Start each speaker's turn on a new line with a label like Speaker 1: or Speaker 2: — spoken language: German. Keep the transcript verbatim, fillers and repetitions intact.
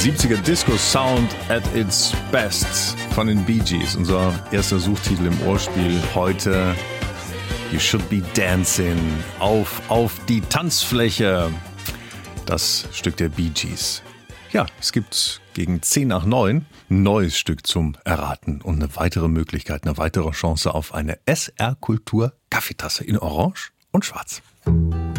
Speaker 1: siebziger Disco-Sound at its best von den Bee Gees. Unser erster Suchtitel im Ohrspiel heute. You should be dancing. Auf, auf die Tanzfläche. Das Stück der Bee Gees. Ja, es gibt gegen zehn nach neun ein neues Stück zum Erraten und eine weitere Möglichkeit, eine weitere Chance auf eine S R-Kultur-Kaffeetasse in Orange und Schwarz.